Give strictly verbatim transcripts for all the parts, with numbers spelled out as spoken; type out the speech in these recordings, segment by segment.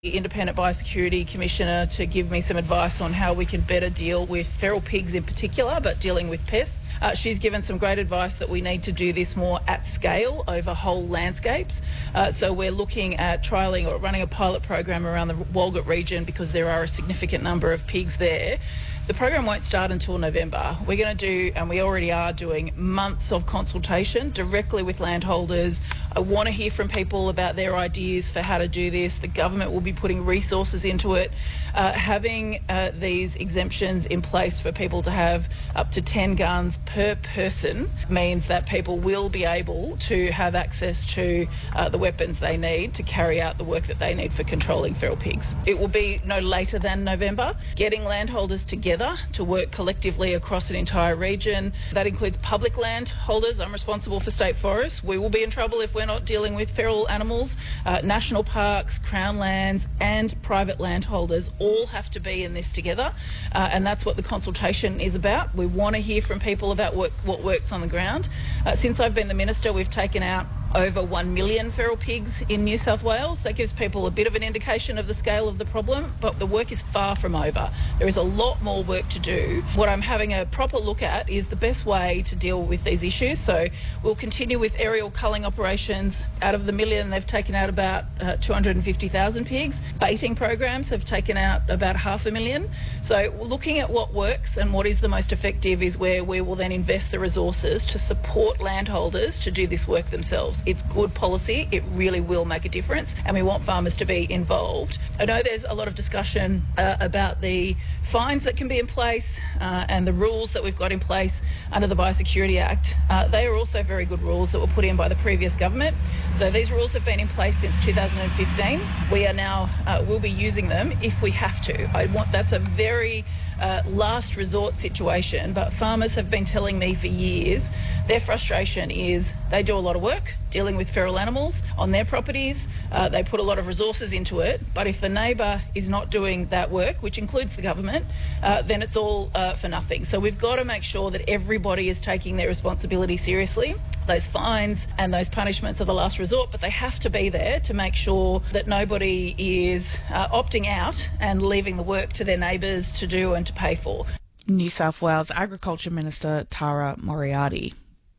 The Independent Biosecurity Commissioner to give me some advice on how we can better deal with feral pigs in particular, but dealing with pests. Uh, she's given some great advice that we need to do this more at scale over whole landscapes. Uh, so we're looking at trialling or running a pilot program around the Walgett region because there are a significant number of pigs there. The program won't start until November. We're going to do, and we already are doing, months of consultation directly with landholders. I want to hear from people about their ideas for how to do this. The government will be putting resources into it. Uh, having uh, these exemptions in place for people to have up to ten guns per person means that people will be able to have access to uh, the weapons they need to carry out the work that they need for controlling feral pigs. It will be no later than November. Getting landholders together to work collectively across an entire region. That includes public land holders. I'm responsible for state forests. We will be in trouble if we're not dealing with feral animals. Uh, national parks, crown lands and private landholders all have to be in this together, uh, and that's what the consultation is about. We want to hear from people about what, what works on the ground. Uh, since I've been the Minister, we've taken out over one million feral pigs in New South Wales. That gives people a bit of an indication of the scale of the problem, but the work is far from over. There is a lot more work to do. What I'm having a proper look at is the best way to deal with these issues. So we'll continue with aerial culling operations. Out of the million, they've taken out about uh, two hundred fifty thousand pigs. Baiting programs have taken out about half a million. So looking at what works and what is the most effective is where we will then invest the resources to support landholders to do this work themselves. It's good policy. It really will make a difference, and we want farmers to be involved. I know there's a lot of discussion uh, about the fines that can be in place uh, and the rules that we've got in place under the Biosecurity Act. Uh, they are also very good rules that were put in by the previous government. So these rules have been in place since two thousand fifteen. We are now, uh, we'll be using them if we have to. I want, that's a very uh, last resort situation, but farmers have been telling me for years their frustration is they do a lot of work dealing with feral animals on their properties. Uh, they put a lot of resources into it, but if the neighbour is not doing that work, which includes the government, uh, then it's all uh, for nothing. So we've got to make sure that everybody is taking their responsibility seriously. Those fines and those punishments are the last resort, but they have to be there to make sure that nobody is uh, opting out and leaving the work to their neighbours to do and to pay for. New South Wales Agriculture Minister Tara Moriarty.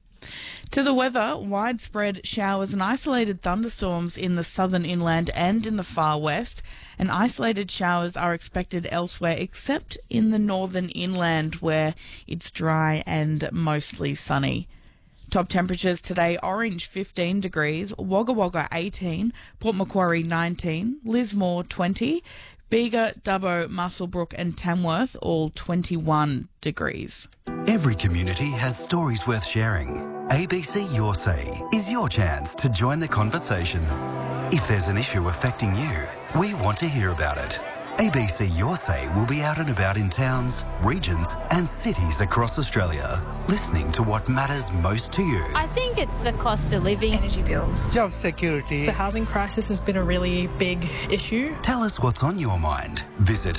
To the weather, widespread showers and isolated thunderstorms in the southern inland and in the far west, and isolated showers are expected elsewhere except in the northern inland where it's dry and mostly sunny. Top temperatures today: Orange fifteen degrees, Wagga Wagga eighteen, Port Macquarie nineteen, Lismore twenty, Bega, Dubbo, Muswellbrook and Tamworth all twenty-one degrees. Every community has stories worth sharing. A B C Your Say is your chance to join the conversation. If there's an issue affecting you, we want to hear about it. A B C Your Say will be out and about in towns, regions and cities across Australia, listening to what matters most to you. I think it's the cost of living, energy bills, job security. The housing crisis has been a really big issue. Tell us what's on your mind. Visit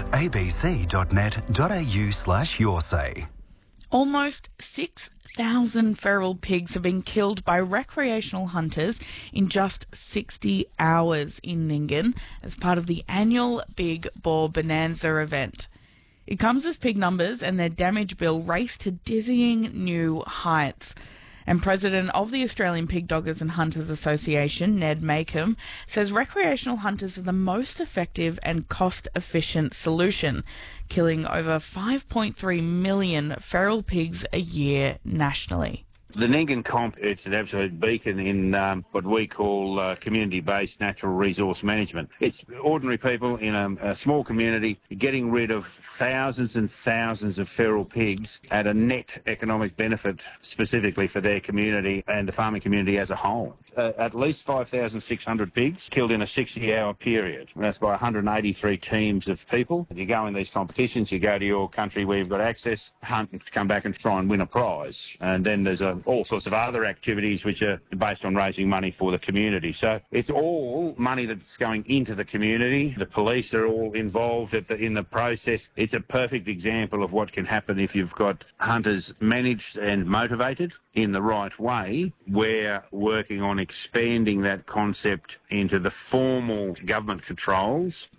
abc.net.au slash your say. Almost six thousand feral pigs have been killed by recreational hunters in just sixty hours in Nyngan as part of the annual Big Boar Bonanza event. It comes as pig numbers and their damage bill race to dizzying new heights. And President of the Australian Pig Doggers and Hunters Association, Ned Makem, says recreational hunters are the most effective and cost-efficient solution, killing over five point three million feral pigs a year nationally. The Nyngan Comp, it's an absolute beacon in um, what we call uh, community-based natural resource management. It's ordinary people in a, a small community getting rid of thousands and thousands of feral pigs at a net economic benefit specifically for their community and the farming community as a whole. Uh, at least five thousand six hundred pigs killed in a sixty hour period. And that's by one hundred eighty-three teams of people. You go in these competitions, you go to your country where you've got access, hunt, and come back and try and win a prize. And then there's a all sorts of other activities which are based on raising money for the community. So it's all money that's going into the community. The police are all involved at the, in the process. It's a perfect example of what can happen if you've got hunters managed and motivated in the right way. We're working on expanding that concept into the formal government controls